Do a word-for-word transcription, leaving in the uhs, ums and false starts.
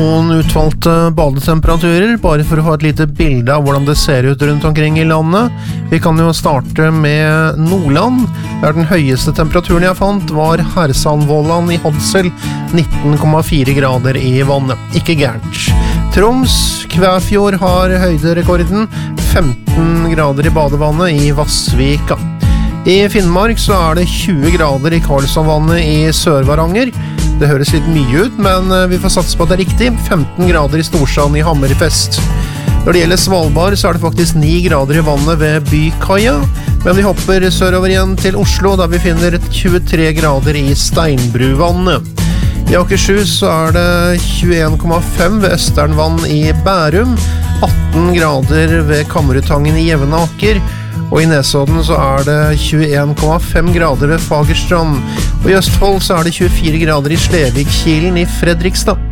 Noen utvalgte badetemperaturer, bare for å ha et lite bilde av hvordan det ser ut rundt omkring i landet. Vi kan jo starte med Nordland, der den høyeste temperaturen jeg fant var Hersandvollan i Hadsel, nitten komma fire grader i vannet. Ikke gærent. Troms, Kvæfjord har høyderekorden, femten grader i badevannet i Vassvika. I Finnmark så er det tjue grader i Karlshamnvannet i Sør-Varanger. Det høres litt mye ut, men vi får satse på at det er riktig. femten grader i Storsand i Hammerfest. Når det gjelder Svalbard så er det faktisk ni grader i vannet ved Bykaia. Men vi hopper sørover igjen til Oslo, der vi finner tjuetre grader i Steinbruvannet. I Akershus så er det tjueen komma fem ved Østernvann i Bærum, atten grader ved Kammerutangen i Jevnaker, og i Nesodden så er det tjueen komma fem grader ved Fagerstrand, og i Østfold så er det tjuefire grader i Slevikkilen i Fredrikstad.